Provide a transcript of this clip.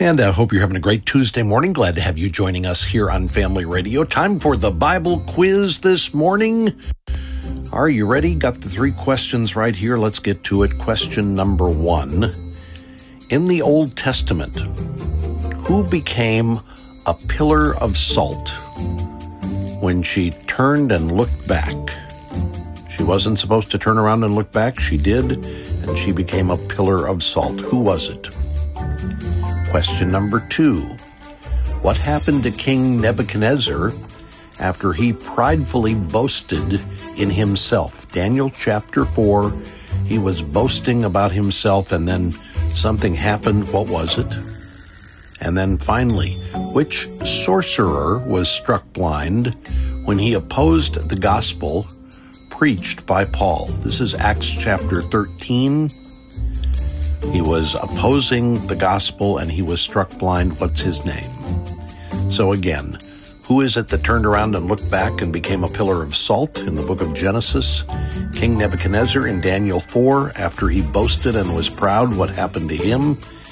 And I hope you're having a great Tuesday morning. Glad to have you joining us here on Family Radio. Time for the Bible quiz this morning. Are you ready? Got the 3 questions right here. Let's get to it. Question number 1. In the Old Testament, who became a pillar of salt when she turned and looked back? She wasn't supposed to turn around and look back. She did, and she became a pillar of salt. Who was it? Question number 2. What happened to King Nebuchadnezzar after he pridefully boasted in himself? Daniel chapter 4, he was boasting about himself, and then something happened. What was it? And then finally, which sorcerer was struck blind when he opposed the gospel preached by Paul? This is Acts chapter 13. He was opposing the gospel and he was struck blind. What's his name? So again, who is it that turned around and looked back and became a pillar of salt in the book of Genesis? King Nebuchadnezzar in Daniel 4. After he boasted and was proud, what happened to him?